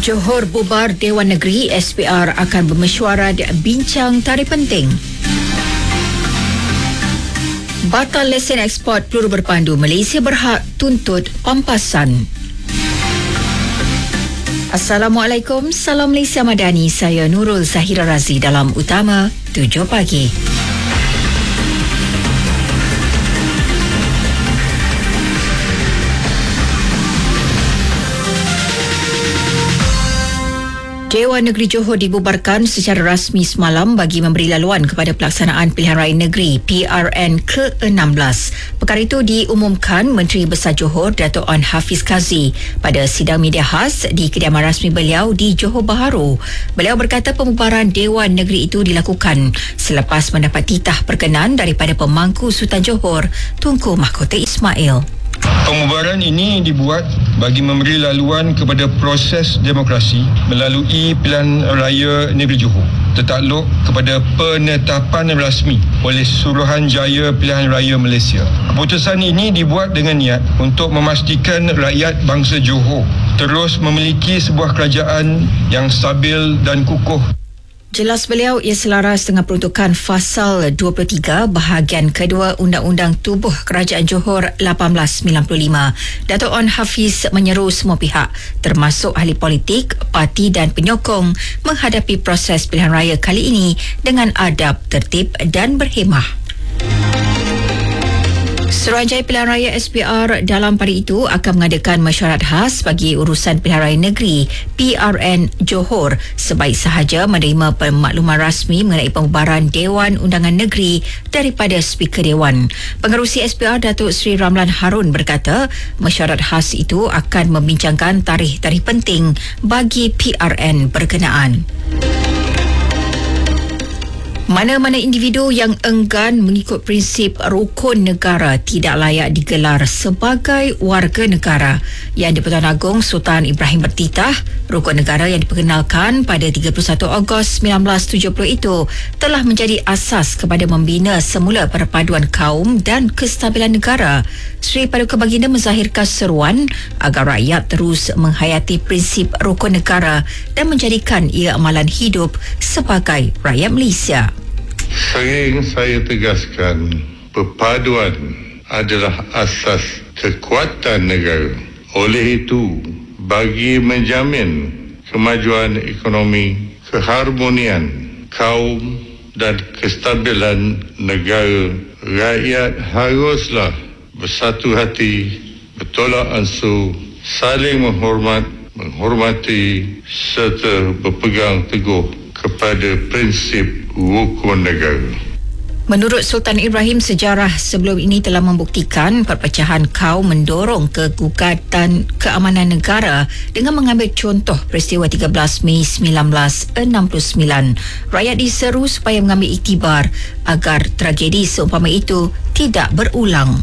Johor bubar Dewan Negeri, SPR akan bermesyuarat bincang tarikh penting. Batal lesen ekspor peluru berpandu, Malaysia berhak tuntut pampasan. Assalamualaikum, salam Malaysia Madani. Saya Nurul Zahira Razi dalam Utama 7 pagi. Dewan Negeri Johor dibubarkan secara rasmi semalam bagi memberi laluan kepada pelaksanaan Pilihan Raya Negeri PRN ke-16. Perkara itu diumumkan Menteri Besar Johor Dato' Onn Hafiz Kazee pada sidang media khas di kediaman rasmi beliau di Johor Bahru. Beliau berkata pembubaran Dewan Negeri itu dilakukan selepas mendapat titah perkenan daripada Pemangku Sultan Johor Tunku Mahkota Ismail. Pembubaran ini dibuat bagi memberi laluan kepada proses demokrasi melalui Pilihan Raya Negeri Johor, tertakluk kepada penetapan rasmi oleh Suruhanjaya Pilihan Raya Malaysia. Keputusan ini dibuat dengan niat untuk memastikan rakyat bangsa Johor terus memiliki sebuah kerajaan yang stabil dan kukuh. Jelas beliau ia selaras dengan peruntukan Fasal 23 bahagian kedua Undang-Undang Tubuh Kerajaan Johor 1895. Dato' Onn Hafiz menyeru semua pihak termasuk ahli politik, parti dan penyokong menghadapi proses pilihan raya kali ini dengan adab, tertib dan berhemah. Suruhanjaya Pilihan Raya SPR dalam pada itu akan mengadakan mesyuarat khas bagi urusan Pilihan Raya Negeri PRN Johor sebaik sahaja menerima pemakluman rasmi mengenai pembubaran Dewan Undangan Negeri daripada Speaker Dewan. Pengerusi SPR Datuk Seri Ramlan Harun berkata mesyuarat khas itu akan membincangkan tarikh-tarikh penting bagi PRN berkenaan. Mana-mana individu yang enggan mengikut prinsip rukun negara tidak layak digelar sebagai warga negara. Yang di-Pertuan Agong Sultan Ibrahim bertitah, rukun negara yang diperkenalkan pada 31 Ogos 1970 itu telah menjadi asas kepada membina semula perpaduan kaum dan kestabilan negara. Seri Paduka Baginda menzahirkan seruan agar rakyat terus menghayati prinsip rukun negara dan menjadikan ia amalan hidup sebagai rakyat Malaysia. Sering saya tegaskan, perpaduan adalah asas kekuatan negara. Oleh itu, bagi menjamin kemajuan ekonomi, keharmonian kaum dan kestabilan negara, rakyat haruslah bersatu hati, bertolak ansur, saling menghormati serta berpegang teguh kepada prinsip rukun negara. Menurut Sultan Ibrahim, sejarah sebelum ini telah membuktikan perpecahan kaum mendorong kegugatan keamanan negara dengan mengambil contoh peristiwa 13 Mei 1969. Rakyat diseru supaya mengambil iktibar agar tragedi seumpama itu tidak berulang.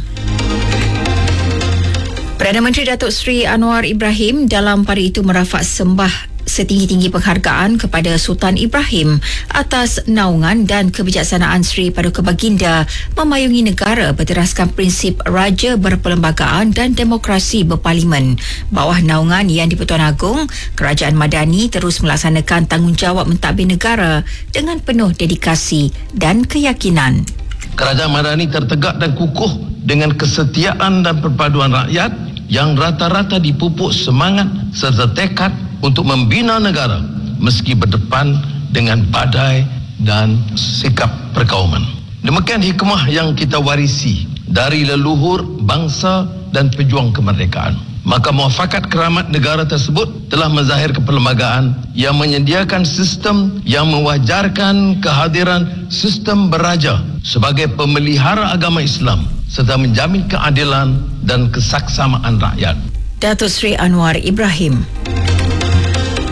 Perdana Menteri Datuk Seri Anwar Ibrahim dalam pada itu merafak sembah setinggi-tinggi penghargaan kepada Sultan Ibrahim atas naungan dan kebijaksanaan Seri Paduka Baginda memayungi negara berteraskan prinsip raja berperlembagaan dan demokrasi berparlimen. Bawah naungan Yang di-Pertuan Agong, Kerajaan Madani terus melaksanakan tanggungjawab mentadbir negara dengan penuh dedikasi dan keyakinan. Kerajaan Madani tertegak dan kukuh dengan kesetiaan dan perpaduan rakyat yang rata-rata dipupuk semangat serta tekad untuk membina negara meski berdepan dengan badai dan sikap perkauman. Demikian hikmah yang kita warisi dari leluhur bangsa dan pejuang kemerdekaan. Maka muafakat keramat negara tersebut telah menzahirkan perlembagaan yang menyediakan sistem yang mewajarkan kehadiran sistem beraja sebagai pemelihara agama Islam serta menjamin keadilan dan kesaksamaan rakyat. Datuk Seri Anwar Ibrahim.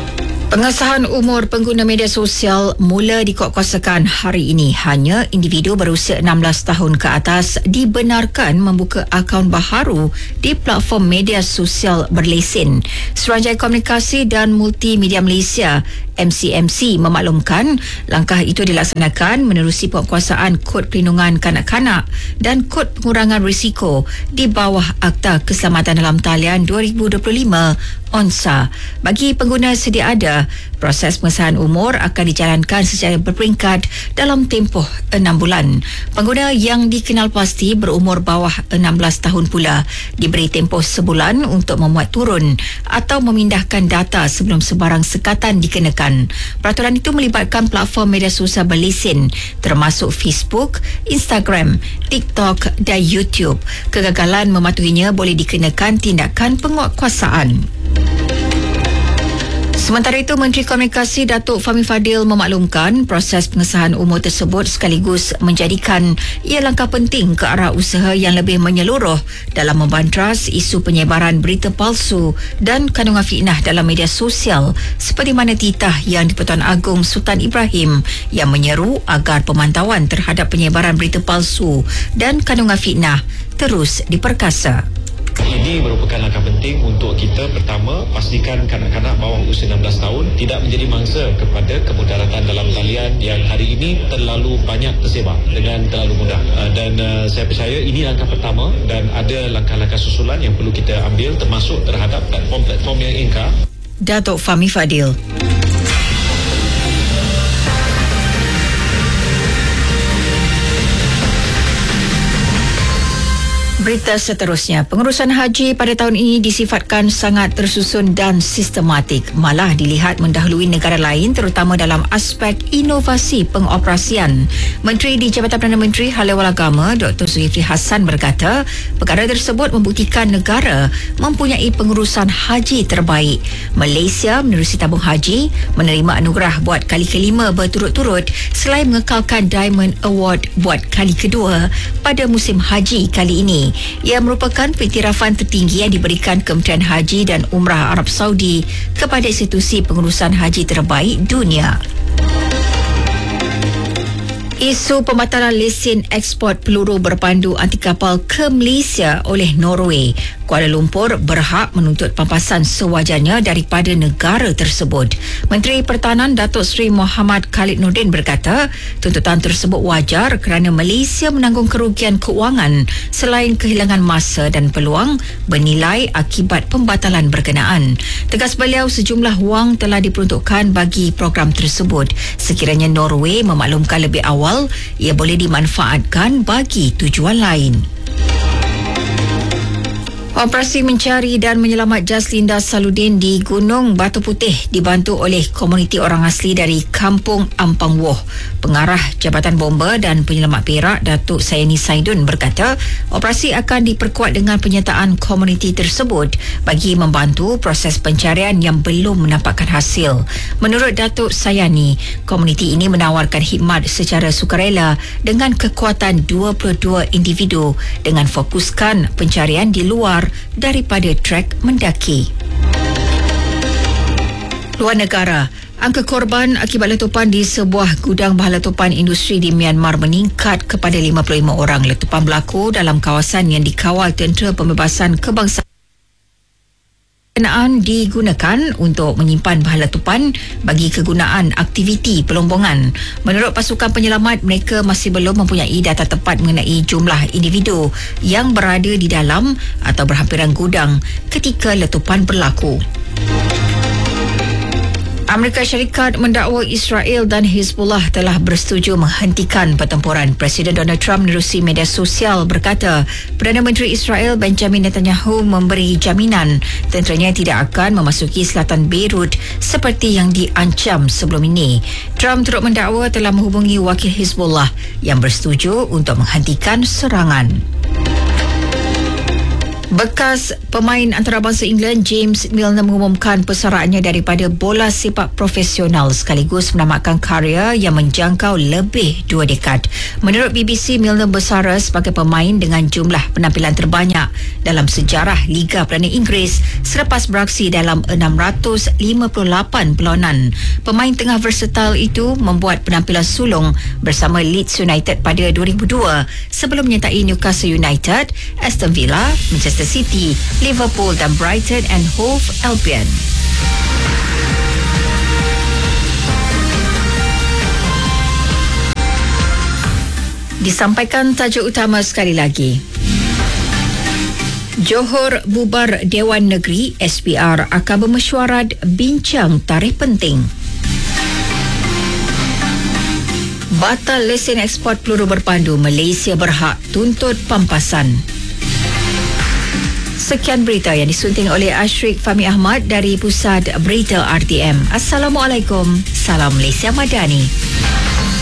Pengesahan umur pengguna media sosial mula dikuatkuasakan hari ini. Hanya individu berusia 16 tahun ke atas dibenarkan membuka akaun baharu di platform media sosial berlesen. Suruhanjaya Komunikasi dan Multimedia Malaysia MCMC memaklumkan langkah itu dilaksanakan menerusi penguatkuasaan Kod Perlindungan Kanak-kanak dan Kod Pengurangan Risiko di bawah Akta Keselamatan Dalam Talian 2025 ONSA. Bagi pengguna sedia ada, proses pengesahan umur akan dijalankan secara berperingkat dalam tempoh 6 bulan. Pengguna yang dikenal pasti berumur bawah 16 tahun pula diberi tempoh sebulan untuk memuat turun atau memindahkan data sebelum sebarang sekatan dikenakan. Peraturan itu melibatkan platform media sosial berlesen termasuk Facebook, Instagram, TikTok dan YouTube. Kegagalan mematuhinya boleh dikenakan tindakan penguatkuasaan. Sementara itu, Menteri Komunikasi Datuk Fahmi Fadil memaklumkan proses pengesahan umur tersebut sekaligus menjadikan ia langkah penting ke arah usaha yang lebih menyeluruh dalam membantras isu penyebaran berita palsu dan kandungan fitnah dalam media sosial seperti mana titah yang di-Pertuan Agong Sultan Ibrahim yang menyeru agar pemantauan terhadap penyebaran berita palsu dan kandungan fitnah terus diperkasa. Ini merupakan langkah penting untuk kita. Pertama, pastikan kanak-kanak bawah usia 16 tahun tidak menjadi mangsa kepada kemudaratan dalam talian yang hari ini terlalu banyak tersebar dengan terlalu mudah. Dan saya percaya ini langkah pertama dan ada langkah-langkah susulan yang perlu kita ambil termasuk terhadap platform-platform yang ingkar. Datuk Fahmi Fadil. Berita seterusnya, pengurusan haji pada tahun ini disifatkan sangat tersusun dan sistematik, malah dilihat mendahului negara lain terutama dalam aspek inovasi pengoperasian. Menteri di Jabatan Perdana Menteri Hal Ehwal Agama Dr. Zulkifli Hassan berkata, perkara tersebut membuktikan negara mempunyai pengurusan haji terbaik. Malaysia menerusi tabung haji menerima anugerah buat kali kelima berturut-turut selain mengekalkan Diamond Award buat kali kedua pada musim haji kali ini. Ia merupakan pengiktirafan tertinggi yang diberikan Kementerian Haji dan Umrah Arab Saudi kepada institusi pengurusan haji terbaik dunia. Isu pembatalan lesen ekspor peluru berpandu anti kapal ke Malaysia oleh Norway. Kuala Lumpur berhak menuntut pampasan sewajarnya daripada negara tersebut. Menteri Pertahanan Datuk Seri Muhammad Khalid Nordin berkata, tuntutan tersebut wajar kerana Malaysia menanggung kerugian keuangan selain kehilangan masa dan peluang bernilai akibat pembatalan berkenaan. Tegas beliau, sejumlah wang telah diperuntukkan bagi program tersebut. Sekiranya Norway memaklumkan lebih awal, ia boleh dimanfaatkan bagi tujuan lain. Operasi mencari dan menyelamat Jaslinda Saludin di Gunung Batu Putih dibantu oleh komuniti orang asli dari Kampung Ampang Woh. Pengarah Jabatan Bomba dan Penyelamat Perak Datuk Sayani Saidun berkata, operasi akan diperkuat dengan penyertaan komuniti tersebut bagi membantu proses pencarian yang belum menampakkan hasil. Menurut Datuk Sayani, komuniti ini menawarkan khidmat secara sukarela dengan kekuatan 22 individu dengan fokuskan pencarian di luar daripada trek mendaki. Luar negara, angka korban akibat letupan di sebuah gudang bahan letupan industri di Myanmar meningkat kepada 55 orang. Letupan berlaku dalam kawasan yang dikawal Tentera Pembebasan Kebangsaan digunakan untuk menyimpan bahan letupan bagi kegunaan aktiviti pelombongan. Menurut pasukan penyelamat, mereka masih belum mempunyai data tepat mengenai jumlah individu yang berada di dalam atau berhampiran gudang ketika letupan berlaku. Amerika Syarikat mendakwa Israel dan Hezbollah telah bersetuju menghentikan pertempuran. Presiden Donald Trump menerusi media sosial berkata, Perdana Menteri Israel Benjamin Netanyahu memberi jaminan tenteranya tidak akan memasuki selatan Beirut seperti yang diancam sebelum ini. Trump turut mendakwa telah menghubungi wakil Hezbollah yang bersetuju untuk menghentikan serangan. Bekas pemain antarabangsa England James Milner mengumumkan persaraannya daripada bola sepak profesional sekaligus menamatkan karya yang menjangkau lebih 2 dekad. Menurut BBC, Milner bersara sebagai pemain dengan jumlah penampilan terbanyak dalam sejarah Liga Perdana Inggeris selepas beraksi dalam 658 perlawanan. Pemain tengah versatile itu membuat penampilan sulung bersama Leeds United pada 2002 sebelum menyertai Newcastle United, Aston Villa, Manchester City, Liverpool dan Brighton and Hove Albion. Disampaikan tajuk utama sekali lagi. Johor bubar Dewan Negeri, SPR akan bermesyuarat bincang tarikh penting. Batal lesen ekspor peluru berpandu, Malaysia berhak tuntut pampasan. Sekian berita yang disunting oleh Ashrik Fahmi Ahmad dari Pusat Berita RTM. Assalamualaikum. Salam Malaysia Madani.